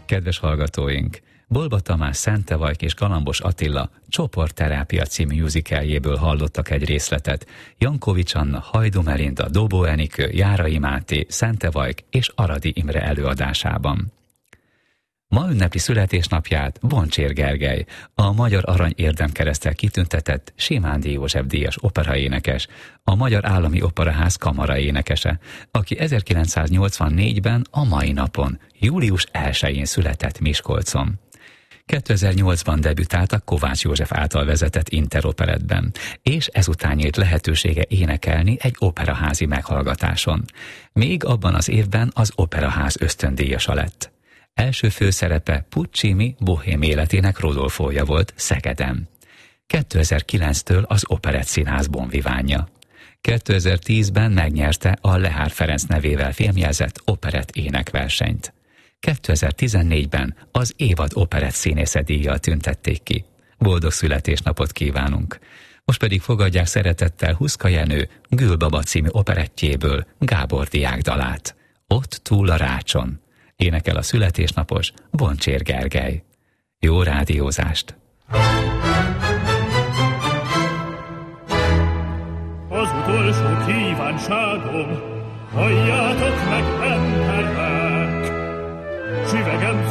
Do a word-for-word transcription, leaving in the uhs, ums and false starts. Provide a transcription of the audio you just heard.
Kedves hallgatóink! Bolba Tamás, Szentevajk és Galambos Attila Csoportterápia című musicaljéből hallottak egy részletet. Jankovics Anna, Hajdú Melinda, Dobó Enikő, Járai Máté, Szentevajk és Aradi Imre előadásában. Ma ünnepli születésnapját Boncsér Gergely, a Magyar Arany Érdemkereszttel kitüntetett Simándi József díjas operaénekes, a Magyar Állami Operaház kamaraénekese, aki ezerkilencszáznyolcvannégyben a mai napon, július elsején született Miskolcon. kétezer-nyolcban debütált a Kovács József által vezetett Interoperettben, és ezután nyílt lehetősége énekelni egy operaházi meghallgatáson. Még abban az évben az Operaház ösztöndíjasa lett. Első főszerepe Puccini bohém életének Rodolfója volt Szegeden. kétezer-kilenctől az Operett Színház bonvivánja. kétezer-tízben megnyerte a Lehár Ferenc nevével filmjelzett operett énekversenyt. kétezer-tizennégyben az évad operett színésze díjjal tüntették ki. Boldog születésnapot kívánunk! Most pedig fogadják szeretettel Huszka Jenő Gülbaba című operettjéből Gábor diák dalát. Ott túl a rácson. Énekel a születésnapos Boncsér Gergely. Jó rádiózást! Az utolsó kívánságom, halljátok meg emberek, süvegem